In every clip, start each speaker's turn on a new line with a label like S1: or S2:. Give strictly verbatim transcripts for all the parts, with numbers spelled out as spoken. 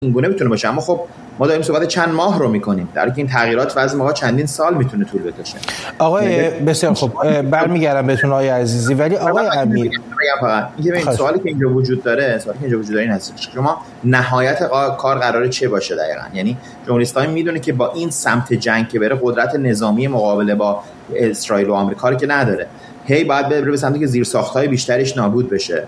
S1: این گونه میتونه باشه، اما خب ما داریم صحبت چند ماه رو میکنیم، در حالی که این تغییرات بعضی موقع چندین سال میتونه طول بکشه.
S2: آقای بسیار خوب برمیگردم بهتون آقای عزیزی، ولی آقای امیر
S1: فقط این سوالی که اینجا وجود داره، سوالی که اینجا وجود داره این هست شما نهایت کار قراره چه باشه دقیقاً؟ یعنی جمهوری اسلامی میدونه که با این سمت جنگ که بره قدرت نظامی مقابله با اسرائیل و آمریکا رو که نداره، هی باید بره به سمتی که زیرساخت‌های بیشترش نابود بشه،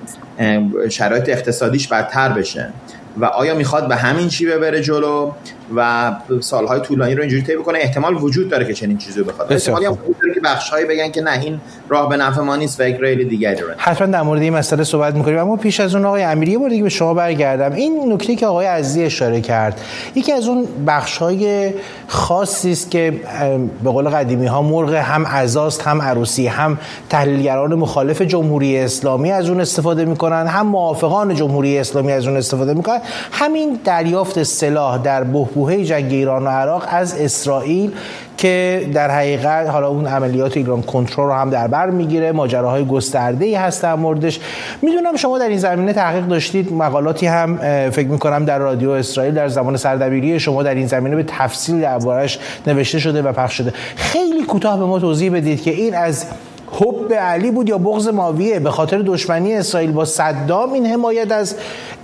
S1: شرایط اقتصادیش بدتر بشه و آیا میخواد به همین شیوه بره جلو و سالهای طولانی رو اینجوری طی بکنه؟ احتمال وجود داره که چنین چیزی بخواد، احتمالی هم وجود داره که بخش‌هایی بگن که نه این راه به نفع ما نیست و یک راه دیگری رو.
S2: حتما در مورد این مسئله صحبت می‌کنیم، اما پیش از اون آقای امیری یه بار دیگه به شما برگردم. این نکته که آقای عزیزی اشاره کرد یکی از اون بخش‌های خاصی است که به قول قدیمی‌ها مرغ هم عزاست هم عروسی، هم تحلیلگران مخالف جمهوری اسلامی از اون استفاده می‌کنن، هم موافقان جمهوری اسلامی از اون استفاده می‌کنن. همین دریافت سلاح در بحبوحه جنگ ایران و عراق از اسرائیل که در حقیقت حالا اون عملیات ایران کنترل رو هم در بر میگیره، ماجراهای گسترده‌ای هست در موردش. میدونم شما در این زمینه تحقیق داشتید، مقالاتی هم فکر می‌کنم در رادیو اسرائیل در زمان سردبیری شما در این زمینه به تفصیل دربارش نوشته شده و پخش شده. خیلی کوتاه به ما توضیح بدید که این از حب علی بود یا بغض معاویه؟ به خاطر دشمنی اسرائیل با صدام این حمایت از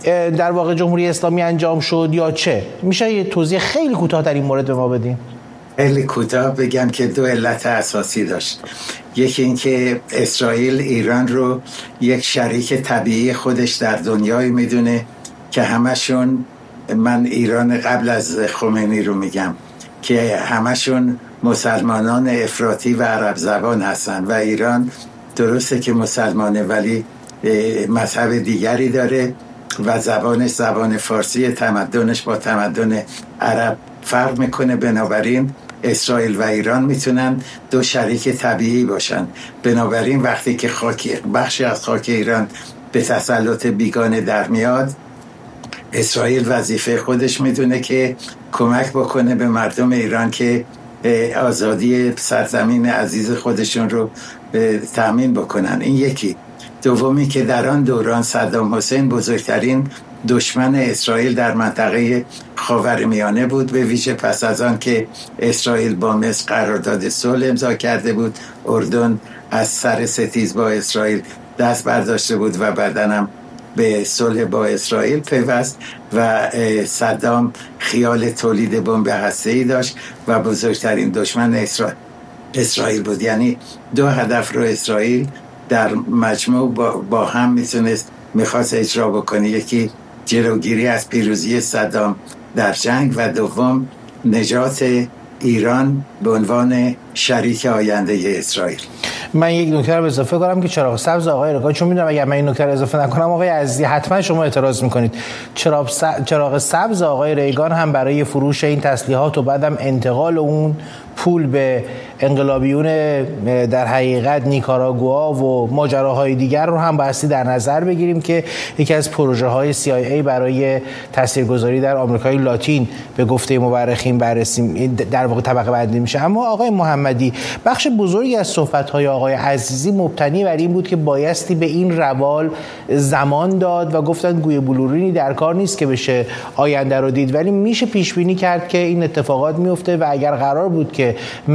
S2: در واقع جمهوری اسلامی انجام شد یا چه؟ میشه یه توضیح خیلی کوتاه در این مورد به ما بدین؟
S3: خیلی کوتاه بگم که دو علت اساسی داشت. یکی این که اسرائیل ایران رو یک شریک طبیعی خودش در دنیای میدونه که همشون، من ایران قبل از خمینی رو میگم، که همشون مسلمانان افراطی و عرب زبان هستن و ایران درسته که مسلمانه ولی مذهب دیگری داره و زبانش زبان فارسی، تمدنش با تمدن عرب فرق میکنه. بنابراین اسرائیل و ایران میتونن دو شریک طبیعی باشن. بنابراین وقتی که خاک بخشی از خاک ایران به تسلط بیگانه در میاد، اسرائیل وظیفه خودش میدونه که کمک بکنه به مردم ایران که آزادی سرزمین عزیز خودشون رو تأمین بکنن. این یکی. دومی که در آن دوران صدام حسین بزرگترین دشمن اسرائیل در منطقه خاورمیانه بود، به ویژه پس از آن که اسرائیل با مصر قرارداد صلح امضا کرده بود. اردن از سر ستیز با اسرائیل دست برداشته بود و بعداً هم به صلح با اسرائیل پیوست و صدام خیال تولید بمب هسته‌ای داشت و بزرگترین دشمن اسرائیل اسرائیل بود. یعنی دو هدف رو اسرائیل در مجموع با, با هم میتونست میخواست اجرا بکنه. یکی جلوگیری از پیروزی صدام در جنگ و دوم نجات ایران به عنوان شریک آینده اسرائیل.
S2: من یک نکته رو اضافه کنم که چراغ سبز آقای رگان، چون میدونم اگر من این نکته رو اضافه نکنم آقای عزیزی حتما شما اعتراض میکنید. چراغ سبز آقای ریگان هم برای فروش این تسلیحات و بعدم انتقال اون پول به انقلابیون در حقیقت نیکاراگوآ و ماجراهای دیگر رو هم بایستی در نظر بگیریم که یکی از پروژه های سی آی ای برای تاثیرگذاری در آمریکای لاتین به گفته مورخین بررسی در واقع طبقه بندی میشه. اما آقای محمدی، بخش بزرگی از صحبت های آقای عزیزی مبتنی بر این بود که بایستی به این روال زمان داد و گفتن گوی بلورینی در کار نیست که بشه آینده رو دید، ولی میشه پیش بینی کرد که این اتفاقات میفته و اگر قرار بود که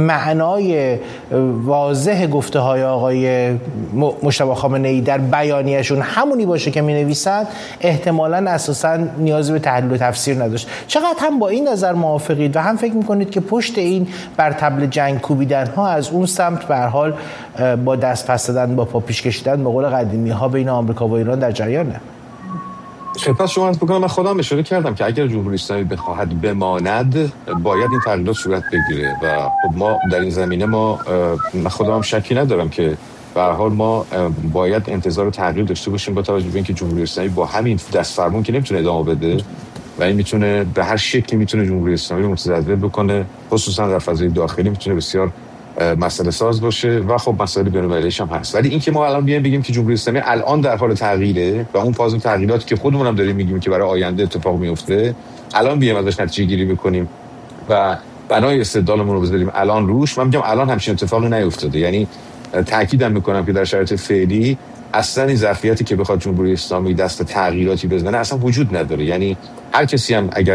S2: معنای واضح گفته های آقای مجتبی خامنه‌ای در بیانیه‌شون همونی باشه که می‌نویسند، احتمالاً اساساً نیازی به تحلیل و تفسیر نداشت. چقدر هم با این نظر موافقید و هم فکر می‌کنید که پشت این بر طبل جنگ کوبیدن‌ها از اون سمت به هر حال با دست پس دادن، با پا پیش کشیدن به قول قدیمی‌ها بین آمریکا و ایران در جریانه؟
S4: پس شما از بکنم من خودم اشاره کردم که اگر جمهوری اسلامی بخواهد بماند باید این تغییرات صورت بگیره و خب ما در این زمینه ما من خودم شکی ندارم که به هر حال ما باید انتظار تغییر داشته باشیم با توجه به اینکه جمهوری اسلامی با همین دست فرمون که نمیتونه ادامه بده و این میتونه به هر شکلی میتونه جمهوری اسلامی متضرر بکنه، خصوصا در فضای داخلی میتونه بسیار مسئله ساز باشه و خب مسائل بین‌المللیش هم هست. ولی اینکه ما الان بیایم بگیم که جمهوری اسلامی الان در حال تغییره و اون فاز تغییراتی که خودمون هم داریم میگیم که برای آینده اتفاق میفته الان بیایم ازش نتیجه گیری بکنیم و بنای استدلالمون رو بذاریم الان روش، من میگم الان همچین اتفاقی نیفتاده. یعنی تاکیدم میکنم که در شرایط فعلی اصلا این ظرفیتی که بخواد جمهوری اسلامی دست تغییراتی بزنه اصلا وجود نداره. یعنی هر کسی هم اگر